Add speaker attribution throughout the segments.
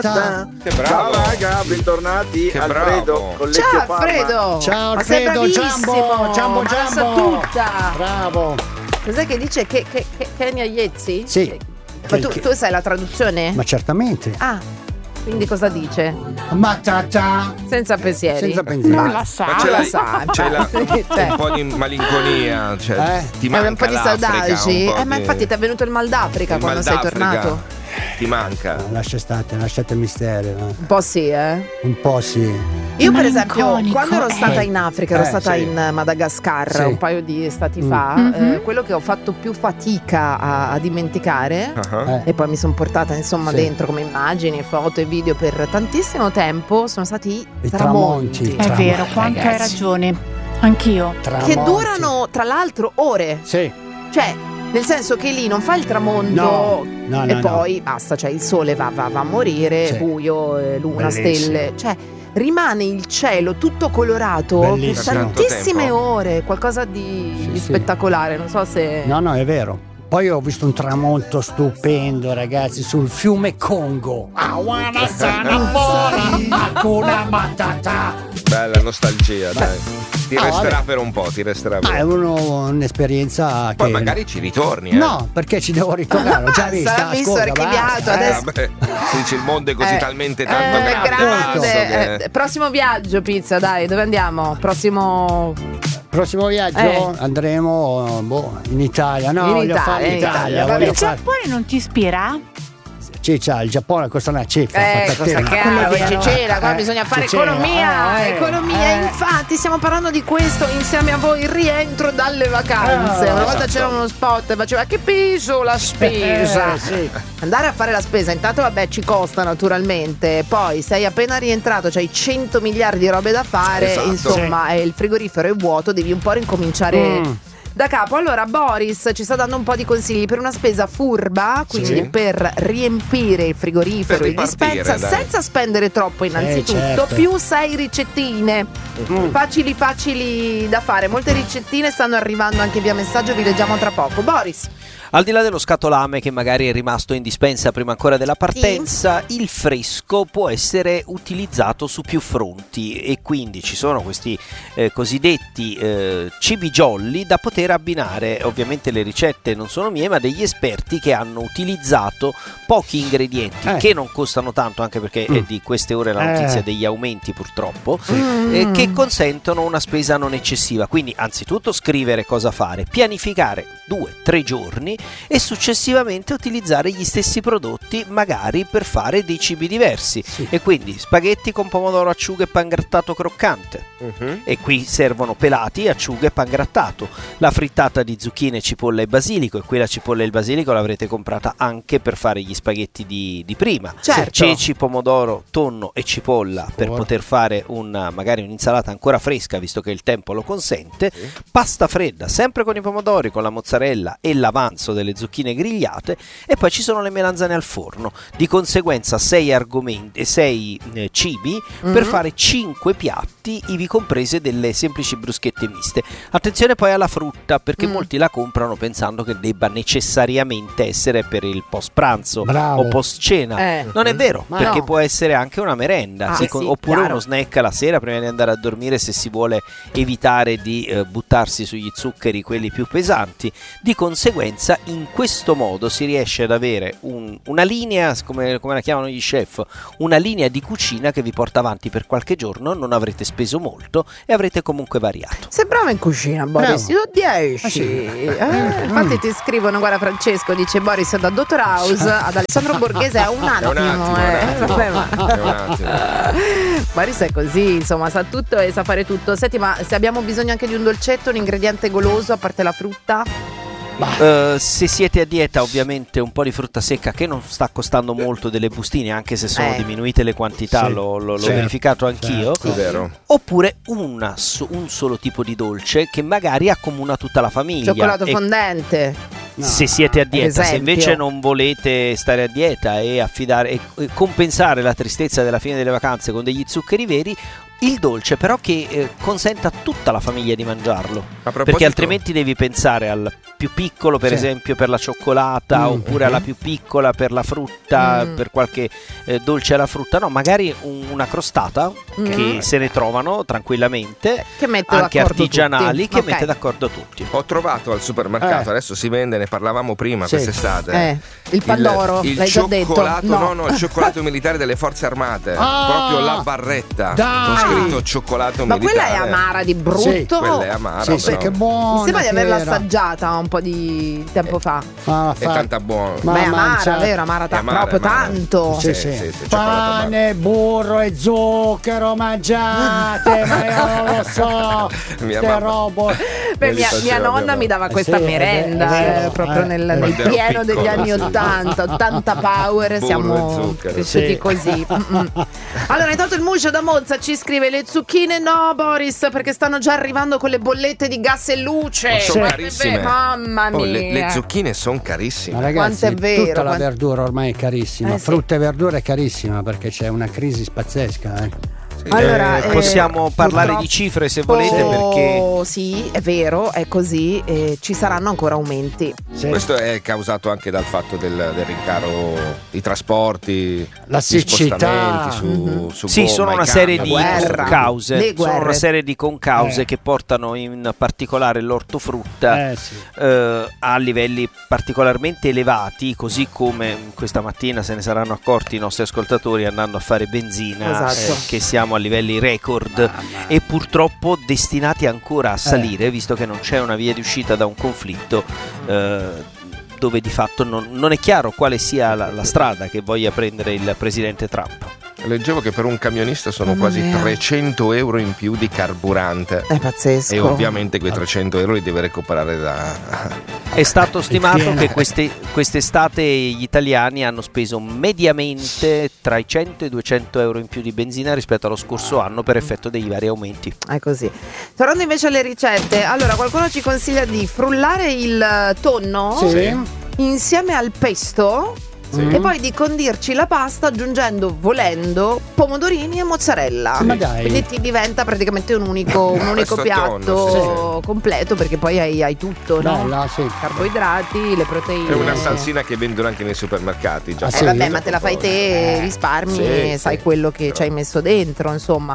Speaker 1: Che bravo.
Speaker 2: Ciao raga, bentornati.
Speaker 1: Che
Speaker 2: Alfredo
Speaker 1: bravo.
Speaker 2: con
Speaker 3: Ciao
Speaker 2: Lecchio Parma.
Speaker 3: Alfredo.
Speaker 4: Ciao
Speaker 3: Ma sei
Speaker 4: Alfredo,
Speaker 3: bravissimo.
Speaker 4: Giambo.
Speaker 3: Ma la sa tutta.
Speaker 4: Bravo.
Speaker 3: Cos'è che dice? Che Kenya Iezzi?
Speaker 4: Sì.
Speaker 3: Ma tu sai la traduzione?
Speaker 4: Ma certamente.
Speaker 3: Ah, quindi cosa dice?
Speaker 4: Matata.
Speaker 3: Senza pensieri.
Speaker 4: Senza pensieri.
Speaker 3: Ma la sa,
Speaker 1: Ma c'è
Speaker 3: la sa.
Speaker 1: c'è
Speaker 3: Cioè,
Speaker 1: un po' di malinconia, cioè, ti manca
Speaker 3: un po' di
Speaker 1: l'Africa,
Speaker 3: saudagi.
Speaker 1: un po'
Speaker 3: Ma infatti ti è venuto il mal d'Africa
Speaker 1: il
Speaker 3: quando
Speaker 1: mal
Speaker 3: sei
Speaker 1: d'Africa.
Speaker 3: tornato.
Speaker 1: Ti manca.
Speaker 4: Lasciate il mistero.
Speaker 3: Un po' sì,
Speaker 4: Un po' sì.
Speaker 3: Io per esempio
Speaker 5: Malinconico,
Speaker 3: quando ero stata in Africa, ero stata
Speaker 4: sì.
Speaker 3: in Madagascar
Speaker 4: Sì.
Speaker 3: un paio di estati fa, quello che ho fatto più fatica a dimenticare
Speaker 1: Uh-huh.
Speaker 3: e poi mi sono portata insomma
Speaker 4: Sì.
Speaker 3: dentro come immagini, foto e video per tantissimo tempo sono stati
Speaker 4: I
Speaker 3: tramonti.
Speaker 4: tramonti.
Speaker 5: È vero, quanto hai
Speaker 4: Ragazzi.
Speaker 5: ragione. Anch'io.
Speaker 3: Che
Speaker 4: Tramonti.
Speaker 3: durano tra l'altro ore,
Speaker 4: Sì.
Speaker 3: cioè nel senso che lì non fa il tramonto
Speaker 4: No,
Speaker 3: e
Speaker 4: no.
Speaker 3: poi basta, cioè il sole va a morire,
Speaker 4: Sì.
Speaker 3: buio, luna,
Speaker 4: Bellissimo.
Speaker 3: stelle, cioè rimane il cielo tutto colorato per
Speaker 4: Bellissimo.
Speaker 3: tantissime
Speaker 1: Tanto tempo.
Speaker 3: ore, qualcosa di
Speaker 4: Sì.
Speaker 3: spettacolare, non so se...
Speaker 4: No, è vero. Poi ho visto un tramonto stupendo, ragazzi, sul fiume Congo. Awana sana Hakuna Matata.
Speaker 1: Bella nostalgia, dai. Ti resterà
Speaker 4: vabbè.
Speaker 1: per un po', ti resterà per
Speaker 4: È
Speaker 1: un po'.
Speaker 4: un'esperienza
Speaker 1: Poi
Speaker 4: che...
Speaker 1: magari ci ritorni,
Speaker 4: No, perché ci devo ritornare, l'ho già vista.
Speaker 3: Sarà visto,
Speaker 4: ascolta,
Speaker 3: archiviato,
Speaker 4: basta.
Speaker 3: adesso...
Speaker 1: Vabbè, tu dici il mondo è così talmente tanto grande.
Speaker 3: grande.
Speaker 1: adesso che-
Speaker 3: Prossimo viaggio, Pizza, dai, dove andiamo? Prossimo
Speaker 4: Prossimo viaggio andremo in Italia. No,
Speaker 3: In
Speaker 4: voglio
Speaker 3: Italia,
Speaker 4: fare
Speaker 3: in
Speaker 4: l'Italia.
Speaker 3: Italia,
Speaker 4: Voglio
Speaker 3: vabbè.
Speaker 5: Il
Speaker 4: fare...
Speaker 5: Giappone non ti ispira?
Speaker 4: Ciccia, il Giappone costa una cifra.
Speaker 3: costa caro, Cicela, qua bisogna fare
Speaker 4: Cicela,
Speaker 3: economia, economia.
Speaker 4: eh.
Speaker 3: Infatti stiamo parlando di questo insieme a voi, il rientro dalle vacanze. Una volta c'era uno spot e faceva che peso la spesa.
Speaker 4: Sì.
Speaker 3: Andare a fare la spesa, intanto vabbè ci costa naturalmente, poi sei appena rientrato, c'hai 100 miliardi di robe da fare,
Speaker 1: Esatto.
Speaker 3: insomma il frigorifero è vuoto, devi un po' ricominciare da capo. Allora Boris ci sta dando un po' di consigli per una spesa furba, quindi
Speaker 1: Sì.
Speaker 3: per riempire il frigorifero
Speaker 1: Per
Speaker 3: e il
Speaker 1: ripartire,
Speaker 3: dispensa
Speaker 1: dai.
Speaker 3: senza spendere troppo innanzitutto,
Speaker 4: certo.
Speaker 3: più 6 ricettine facili da fare. Molte ricettine stanno arrivando anche via messaggio, vi leggiamo tra poco. Boris.
Speaker 6: Al di là dello scatolame che magari è rimasto in dispensa prima ancora della partenza, il fresco può essere utilizzato su più fronti e quindi ci sono questi cosiddetti cibi jolly da poter abbinare. Ovviamente le ricette non sono mie, ma degli esperti che hanno utilizzato pochi ingredienti che non costano tanto, anche perché è di queste ore la notizia degli aumenti purtroppo, che consentono una spesa non eccessiva. Quindi anzitutto scrivere cosa fare, pianificare 2-3 giorni e successivamente utilizzare gli stessi prodotti magari per fare dei cibi diversi. E quindi spaghetti con pomodoro, acciughe e pangrattato croccante, e qui servono pelati, acciughe e pangrattato. La frittata di zucchine, cipolla e basilico, e qui la cipolla e il basilico l'avrete comprata anche per fare gli spaghetti di prima.
Speaker 3: Certo.
Speaker 6: Ceci, pomodoro, tonno e cipolla per poter fare magari un'insalata ancora fresca, visto che il tempo lo consente. Pasta fredda sempre con i pomodori, con la mozzarella e l'avanzo delle zucchine grigliate, e poi ci sono le melanzane al forno. Di conseguenza 6 cibi per fare 5 piatti, ivi comprese delle semplici bruschette miste. Attenzione poi alla frutta, perché molti la comprano pensando che debba necessariamente essere per il post pranzo
Speaker 4: Bravo.
Speaker 6: o post cena. Non è vero,
Speaker 3: Ma
Speaker 6: perché
Speaker 3: no.
Speaker 6: può essere anche una merenda,
Speaker 3: Sì,
Speaker 6: oppure
Speaker 3: chiaro.
Speaker 6: uno snack la sera prima di andare a dormire, se si vuole evitare di buttarsi sugli zuccheri, quelli più pesanti. Di conseguenza in questo modo si riesce ad avere una linea, come la chiamano gli chef, una linea di cucina che vi porta avanti per qualche giorno, non avrete speso molto e avrete comunque variato.
Speaker 3: Sei bravo in cucina, Boris.
Speaker 4: Bravo.
Speaker 3: Io 10. Infatti ti scrivono, guarda, Francesco dice: Boris, da Dottor House ad Alessandro Borghese è un attimo. Vabbè, ma-
Speaker 1: È un attimo.
Speaker 3: Boris è così, insomma, sa tutto e sa fare tutto. Senti, ma se abbiamo bisogno anche di un dolcetto, un ingrediente goloso a parte la frutta?
Speaker 6: Se siete a dieta, ovviamente un po' di frutta secca, che non sta costando molto, delle bustine, anche se sono diminuite le quantità,
Speaker 4: Sì,
Speaker 6: l'ho
Speaker 4: certo,
Speaker 6: verificato anch'io.
Speaker 1: È vero.
Speaker 6: Oppure un solo tipo di dolce che magari accomuna tutta la famiglia.
Speaker 3: Cioccolato
Speaker 6: E
Speaker 3: fondente.
Speaker 6: se siete a dieta, se
Speaker 3: esempio.
Speaker 6: invece non volete stare a dieta e affidare e compensare la tristezza della fine delle vacanze con degli zuccheri veri, il dolce però che consenta a tutta la famiglia di mangiarlo,
Speaker 1: A proposito-
Speaker 6: perché altrimenti devi pensare al più piccolo per esempio per la cioccolata, oppure alla più piccola per la frutta, per qualche dolce alla frutta. No, magari una crostata che se ne trovano tranquillamente,
Speaker 3: che mette
Speaker 6: anche
Speaker 3: d'accordo
Speaker 6: artigianali,
Speaker 3: tutti.
Speaker 6: che mette d'accordo tutti.
Speaker 1: Ho trovato al supermercato, adesso si vende, ne parlavamo prima quest'estate.
Speaker 3: Il Pandoro,
Speaker 1: il
Speaker 3: l'hai già detto?
Speaker 1: cioccolato,
Speaker 3: No.
Speaker 1: il cioccolato militare delle forze armate, proprio la barretta con scritto cioccolato
Speaker 3: Ma
Speaker 1: militare.
Speaker 3: quella è amara di brutto.
Speaker 4: Sì,
Speaker 1: quella è amara.
Speaker 4: Sì,
Speaker 1: però.
Speaker 4: che buona.
Speaker 3: Mi sembra di averla
Speaker 4: che era.
Speaker 3: assaggiata un po' di tempo fa.
Speaker 1: È tanta buona.
Speaker 3: Ma è amara,
Speaker 4: mangia-
Speaker 3: vero? Amara,
Speaker 1: È amara,
Speaker 3: proprio
Speaker 1: è amara.
Speaker 3: tanto.
Speaker 4: Sì,
Speaker 1: Sì,
Speaker 4: sì.
Speaker 1: sì, cioccolato
Speaker 4: Pane, burro e zucchero mangiate, ma io non lo so.
Speaker 1: Mia
Speaker 4: Che
Speaker 1: mamma.
Speaker 4: roba.
Speaker 3: Beh,
Speaker 1: Li
Speaker 3: mia
Speaker 1: faceva
Speaker 3: nonna
Speaker 1: mia
Speaker 3: mi dava
Speaker 4: mamma.
Speaker 3: questa
Speaker 4: Sì, è
Speaker 3: merenda
Speaker 4: vero,
Speaker 3: proprio nel
Speaker 1: Quando ero
Speaker 3: pieno degli
Speaker 1: piccolo,
Speaker 3: anni
Speaker 1: sì.
Speaker 3: 80 power,
Speaker 1: Burro e
Speaker 3: siamo
Speaker 1: zucchero.
Speaker 3: cresciuti
Speaker 4: Sì.
Speaker 3: così. Allora, intanto il Muscio da Monza ci scrive: le zucchine no, Boris, perché stanno già arrivando con le bollette di gas e luce.
Speaker 1: Sono
Speaker 3: Ma
Speaker 1: carissime.
Speaker 3: mamma mia.
Speaker 1: Oh, le zucchine sono carissime.
Speaker 4: Ma ragazzi,
Speaker 3: Quanto è vero,
Speaker 4: tutta la
Speaker 3: quanto-
Speaker 4: verdura ormai è carissima.
Speaker 3: Sì.
Speaker 4: Frutta e verdura è carissima perché c'è una crisi pazzesca.
Speaker 3: Allora,
Speaker 6: possiamo parlare
Speaker 3: purtroppo-
Speaker 6: di cifre se volete, perché
Speaker 3: sì, è vero, è così, ci saranno ancora aumenti.
Speaker 4: Sì.
Speaker 1: Questo è causato anche dal fatto del rincaro di trasporti,
Speaker 4: La
Speaker 1: di
Speaker 4: siccità.
Speaker 1: spostamenti su
Speaker 6: sì,
Speaker 1: gomma,
Speaker 6: sono
Speaker 1: i
Speaker 6: una serie
Speaker 1: camion,
Speaker 6: di
Speaker 3: guerra.
Speaker 6: concause.
Speaker 3: Le
Speaker 6: Sono
Speaker 3: guerre.
Speaker 6: una serie di concause che portano in particolare l'ortofrutta
Speaker 4: Sì.
Speaker 6: a livelli particolarmente elevati, così come questa mattina se ne saranno accorti i nostri ascoltatori andando a fare benzina,
Speaker 3: Esatto.
Speaker 6: che siamo a livelli record e purtroppo destinati ancora a salire, visto che non c'è una via di uscita da un conflitto dove di fatto non è chiaro quale sia la strada che voglia prendere il presidente Trump.
Speaker 1: Leggevo che per un camionista sono
Speaker 3: Mamma
Speaker 1: quasi
Speaker 3: mia.
Speaker 1: 300 euro in più di carburante.
Speaker 3: È pazzesco.
Speaker 1: E ovviamente quei 300 euro li deve recuperare da...
Speaker 6: È stato stimato
Speaker 4: pieno.
Speaker 6: che quest'estate gli italiani hanno speso mediamente tra i 100 e i 200 euro in più di benzina rispetto allo scorso anno per effetto dei vari aumenti.
Speaker 3: È così. Tornando invece alle ricette, allora qualcuno ci consiglia di frullare il tonno
Speaker 4: Sì.
Speaker 3: insieme al pesto e poi di condirci la pasta aggiungendo, volendo, pomodorini e mozzarella.
Speaker 4: Ma dai.
Speaker 3: Quindi ti diventa praticamente un unico
Speaker 1: Questo
Speaker 3: piatto
Speaker 1: tonno,
Speaker 3: completo, perché poi hai tutto, no?
Speaker 4: Bella, sì.
Speaker 3: Carboidrati, le proteine.
Speaker 1: È una salsina che vendono anche nei supermercati. Già.
Speaker 4: sì?
Speaker 3: Vabbè, ma te la fai te, risparmi,
Speaker 1: Sì,
Speaker 3: sai
Speaker 1: sì.
Speaker 3: quello che ci hai messo dentro, insomma.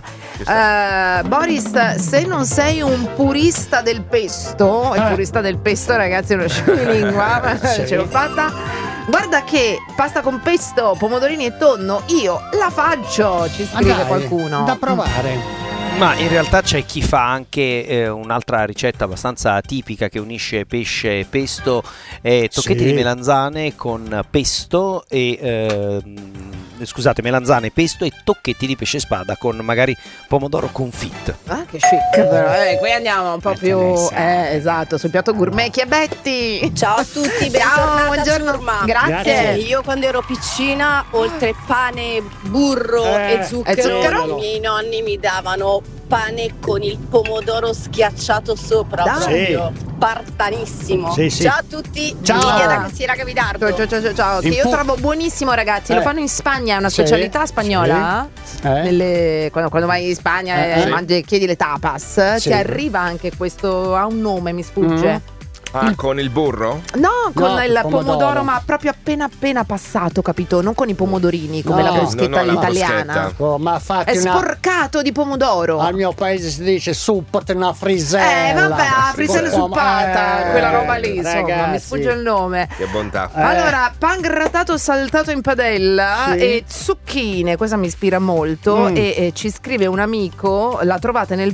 Speaker 3: Boris, se non sei un purista del pesto, il purista del pesto, ragazzi, è uno scioglilingua,
Speaker 4: Sì.
Speaker 3: ce l'ho fatta. Guarda che pasta con pesto, pomodorini e tonno, io la faccio, ci
Speaker 4: Ma
Speaker 3: scrive
Speaker 4: dai,
Speaker 3: qualcuno.
Speaker 4: da provare.
Speaker 6: Ma in realtà c'è chi fa anche un'altra ricetta abbastanza tipica che unisce pesce e pesto, tocchetti
Speaker 4: Sì.
Speaker 6: di melanzane con pesto e scusate, melanzane, pesto e tocchetti di pesce spada con magari pomodoro confit.
Speaker 3: Ah, che chic, però. Qui andiamo un po' più esatto, sul piatto gourmet. Chi è Betty?
Speaker 7: Ciao a tutti,
Speaker 3: Ciao,
Speaker 7: bentornata
Speaker 3: buongiorno.
Speaker 7: Ciurma.
Speaker 3: Grazie.
Speaker 7: Io quando ero piccina, oltre pane, burro e zucchero,
Speaker 3: E zucchero?
Speaker 7: i miei nonni mi davano pane con il pomodoro schiacciato sopra,
Speaker 3: Dai.
Speaker 7: proprio spartanissimo.
Speaker 4: Sì, sì.
Speaker 7: Ciao a tutti,
Speaker 4: Ciao.
Speaker 7: Lidia da Castiera Capitardo.
Speaker 3: Ciao, che
Speaker 4: In
Speaker 3: io
Speaker 4: pu-
Speaker 3: trovo buonissimo, ragazzi. Lo fanno in Spagna, è una
Speaker 4: Sì,
Speaker 3: specialità spagnola.
Speaker 4: sì.
Speaker 3: Quando vai in Spagna e
Speaker 4: Sì.
Speaker 3: mangi, chiedi le tapas,
Speaker 4: Sì.
Speaker 3: ti arriva anche questo, ha un nome, mi sfugge.
Speaker 1: Ah, con il burro?
Speaker 3: No, con
Speaker 4: No,
Speaker 3: il
Speaker 4: il
Speaker 3: pomodoro,
Speaker 4: pomodoro.
Speaker 3: ma proprio appena passato, capito? Non con i pomodorini come
Speaker 4: No.
Speaker 3: la bruschetta
Speaker 1: No, la
Speaker 3: all'italiana.
Speaker 1: bruschetta.
Speaker 4: Oh, ma fatti
Speaker 3: È
Speaker 4: una...
Speaker 3: sporcato di pomodoro.
Speaker 4: Al mio paese si dice suppate una frisella.
Speaker 3: Vabbè, la frisella suppata, quella roba lì, insomma,
Speaker 4: ragazzi.
Speaker 3: mi sfugge il nome.
Speaker 1: Che bontà.
Speaker 3: Allora, pan grattato saltato in padella
Speaker 4: Sì.
Speaker 3: e zucchine, questa mi ispira molto e ci scrive un amico, la trovate nel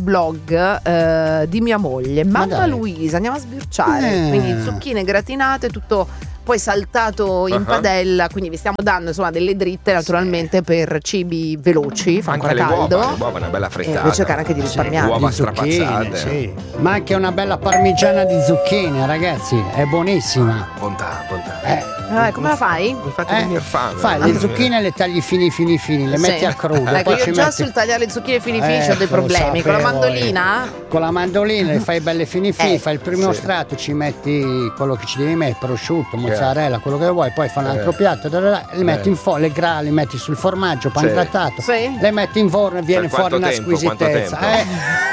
Speaker 3: blog di mia moglie, Mamma
Speaker 4: dai.
Speaker 3: Luisa, andiamo a sbirciare, quindi zucchine gratinate, tutto poi saltato in padella, quindi vi stiamo dando insomma delle dritte naturalmente per cibi veloci, fa
Speaker 1: Anche
Speaker 3: ancora
Speaker 1: le
Speaker 3: caldo.
Speaker 1: uova, una bella
Speaker 3: E
Speaker 1: frittata.
Speaker 3: devi cercare anche di risparmiare.
Speaker 1: Uova
Speaker 4: Di zucchine,
Speaker 1: strapazzate.
Speaker 4: sì. Ma anche una bella parmigiana di zucchine, ragazzi, è buonissima.
Speaker 1: Bontà.
Speaker 3: Come la fai?
Speaker 1: Mi fate venire fame.
Speaker 4: Fai le zucchine e le tagli fini, le metti
Speaker 3: Sì.
Speaker 4: a crudo.
Speaker 3: Ecco,
Speaker 4: poi
Speaker 3: io
Speaker 4: ci
Speaker 3: già
Speaker 4: metti...
Speaker 3: sul tagliare le zucchine fini c'ho dei
Speaker 4: Ecco,
Speaker 3: problemi. Con la
Speaker 4: sapevo,
Speaker 3: mandolina?
Speaker 4: Con la mandolina le fai belle fini, fai il primo
Speaker 1: Sì.
Speaker 4: strato, ci metti quello che ci devi mettere, prosciutto, mozzarella, quello che vuoi, poi fai un altro piatto, li metti in forno, li metti sul formaggio, pan
Speaker 1: Sì.
Speaker 4: grattato,
Speaker 3: Sì.
Speaker 4: le metti in forno e viene
Speaker 1: Per quanto
Speaker 4: fuori una
Speaker 1: tempo? Quanto
Speaker 4: squisitezza.
Speaker 1: tempo?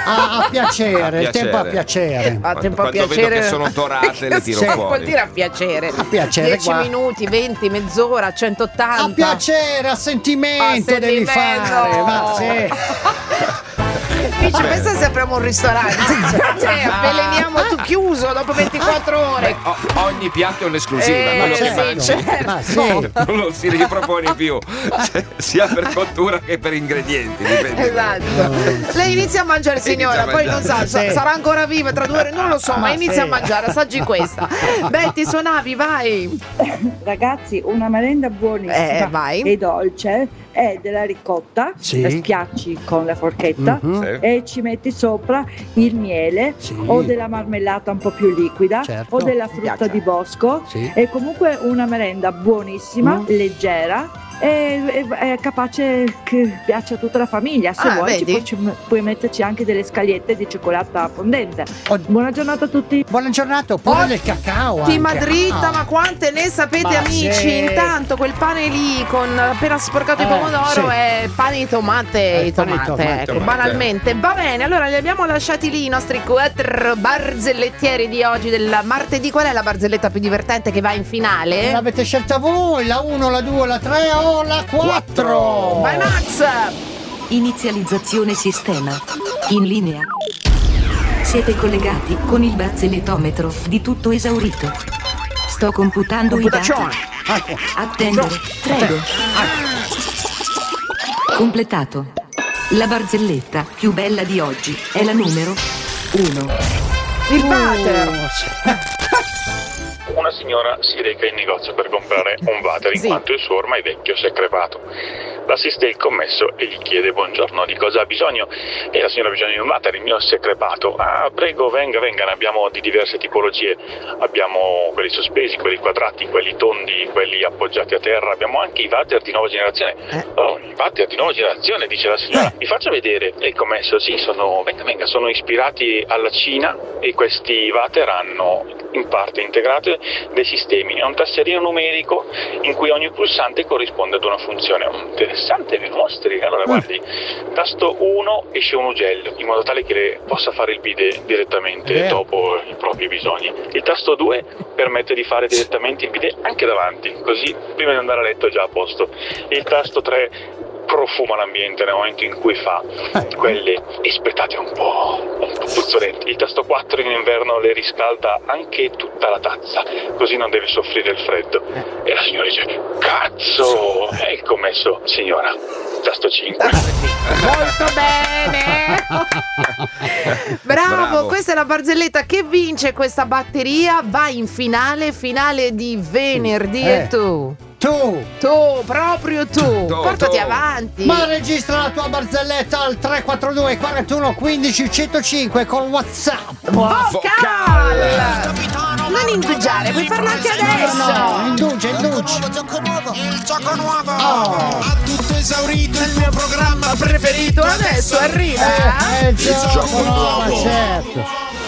Speaker 4: A piacere, il tempo a piacere.
Speaker 3: A tempo a
Speaker 1: Quando
Speaker 3: piacere.
Speaker 1: vedo che sono dorate le tiro
Speaker 3: Sì,
Speaker 1: fuori.
Speaker 3: vuol dire a piacere.
Speaker 4: A piacere,
Speaker 3: 10
Speaker 4: guarda.
Speaker 3: minuti, 20, mezz'ora, 180.
Speaker 4: A piacere, a sentimento
Speaker 3: A
Speaker 4: devi
Speaker 3: sentimento.
Speaker 4: fare. Ma sì.
Speaker 3: Dici, pensa se apriamo un ristorante. Cioè, avveleniamo tu chiuso dopo 24 ore.
Speaker 1: Ogni piatto è un'esclusiva, quello che
Speaker 4: certo.
Speaker 1: mangi.
Speaker 3: certo.
Speaker 4: Ma sì.
Speaker 1: Non lo si ripropone più, cioè, sia per cottura che per ingredienti. Dipende.
Speaker 3: Esatto. Lei inizia a mangiare, signora,
Speaker 1: Inizia a
Speaker 3: poi non sa,
Speaker 4: mangiare. Sì.
Speaker 3: sarà ancora viva tra 2 ore, non lo so, ma inizia
Speaker 4: sì.
Speaker 3: a mangiare, assaggi questa. Betty, suonavi, vai.
Speaker 8: Ragazzi, una merenda buonissima
Speaker 3: Vai.
Speaker 8: e dolce è della ricotta,
Speaker 4: Sì.
Speaker 8: la schiacci con la forchetta
Speaker 4: Mhm.
Speaker 1: Sì.
Speaker 8: e ci metti sopra il miele
Speaker 4: Sì.
Speaker 8: o della marmellata un po' più liquida
Speaker 4: Certo.
Speaker 8: o della frutta
Speaker 3: piace.
Speaker 8: di bosco.
Speaker 4: Sì.
Speaker 8: È comunque una merenda buonissima, leggera e è capace che piace a tutta la famiglia. Se vuoi
Speaker 3: vedi?
Speaker 8: puoi metterci anche delle scagliette di cioccolata fondente.
Speaker 4: Oh.
Speaker 8: Buona giornata a tutti.
Speaker 4: Buona giornata, oppure del cacao.
Speaker 3: Ottima
Speaker 4: anche.
Speaker 3: dritta,
Speaker 4: Ah.
Speaker 3: ma quante ne sapete,
Speaker 4: Ma
Speaker 3: amici?
Speaker 4: sì.
Speaker 3: Intanto quel pane lì con appena sporcato il pomodoro
Speaker 4: sì.
Speaker 3: è pane di tomate,
Speaker 4: È pane di tomate.
Speaker 3: ecco, banalmente. Va bene, allora li abbiamo lasciati lì i nostri 4 barzellettieri di oggi del martedì. Qual è la barzelletta più divertente che va in finale?
Speaker 4: L'avete scelta voi, la 1, la 2, la 3 o la 4?
Speaker 3: Vai Max!
Speaker 9: Inizializzazione sistema. In linea. Siete collegati con il barzellettometro di tutto esaurito. Sto computando i dati. Attendere, prego. Completato. La barzelletta più bella di oggi è la numero 1.
Speaker 3: Il water!
Speaker 10: Una signora si reca in negozio per comprare un water in
Speaker 3: Sì.
Speaker 10: quanto il suo ormai vecchio si è crepato. L'assiste il commesso e gli chiede buongiorno, di cosa ha bisogno? E la signora ha bisogno di un water, il mio si è crepato. Ah, prego, venga, ne abbiamo di diverse tipologie. Abbiamo quelli sospesi, quelli quadrati, quelli tondi, quelli appoggiati a terra. Abbiamo anche i water di nuova generazione. Oh, i water di nuova generazione, dice la signora. Mi faccia vedere. E il commesso, sì, sono ispirati alla Cina e questi water hanno in parte integrate dei sistemi. È un tastierino numerico in cui ogni pulsante corrisponde ad una funzione. Interessante, mi mostri? Allora guardi, tasto 1 esce un ugello in modo tale che le possa fare il bidet direttamente dopo i propri bisogni. Il tasto 2 permette di fare direttamente il bidet anche davanti, così prima di andare a letto è già a posto. Il tasto 3 profuma l'ambiente nel momento in cui fa quelle espletate un po' puzzolenti. Il tasto 4 in inverno le riscalda anche tutta la tazza, così non deve soffrire il freddo. E la signora dice: cazzo! E il commesso: signora, tasto 5.
Speaker 3: Molto bene! Bravo, questa è la barzelletta che vince questa batteria. Vai in finale di venerdì e tu, proprio tu, portati avanti.
Speaker 4: Ma registra la tua barzelletta al 342 41 15 105 con WhatsApp.
Speaker 3: Vocal! Non indugiare, puoi farlo anche adesso.
Speaker 4: No, induce.
Speaker 11: Il gioco nuovo. Ha tutto esaurito il mio programma
Speaker 3: Preferito adesso arriva.
Speaker 4: Il gioco nuovo, certo.